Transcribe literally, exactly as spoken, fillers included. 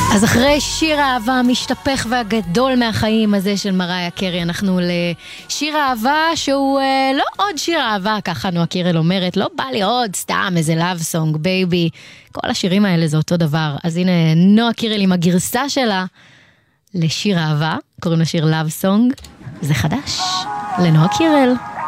אז אחרי שיר האהבה המשתפך והגדול מהחיים הזה של מריה קרי, אנחנו לשיר האהבה שהוא אה, לא עוד שיר אהבה, ככה נועה קירל אומרת, לא בא לי עוד סתם איזה love song, בייבי. כל השירים האלה זה אותו דבר. אז הנה נועה קירל עם הגרסה שלה לשיר אהבה, קוראים לשיר love song, זה חדש, לנועה קירל.